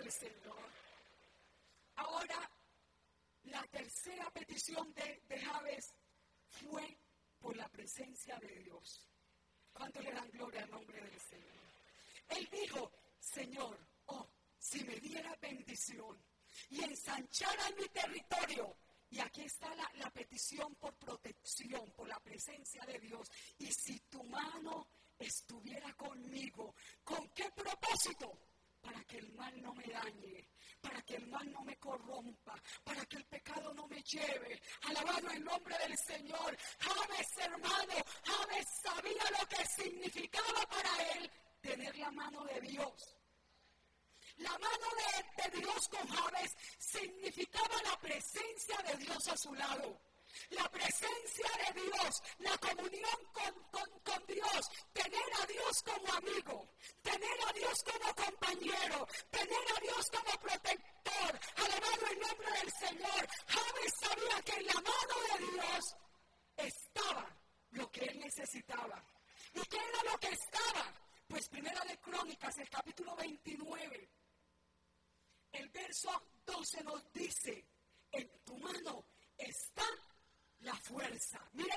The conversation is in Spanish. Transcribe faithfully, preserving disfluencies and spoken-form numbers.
del Señor. Ahora, la tercera petición de, de Jabes fue por la presencia de Dios. ¿Cuánto le dan gloria al nombre del Señor? Él dijo, Señor, oh, si me diera bendición y ensanchara mi territorio. Y aquí está la, la petición por protección, por la presencia de Dios. Y si tu mano estuviera conmigo, ¿con qué propósito? Para que el mal no me dañe, para que el mal no me corrompa, para que el pecado no me lleve. Alabado el nombre del Señor. Jabes, hermano, Jabes sabía lo que significaba para él tener la mano de Dios. La mano de, de Dios con Jabes significaba la presencia de Dios a su lado. La presencia de Dios, la comunión con, con, con Dios, tener a Dios como amigo, tener a Dios como compañero, tener a Dios como protector. Alabado el nombre del Señor. Jabes sabía que en la mano de Dios estaba lo que él necesitaba. ¿Y qué era lo que estaba? Pues Primera de Crónicas, el capítulo veintinueve, el verso doce nos dice, en tu mano está la fuerza. Mire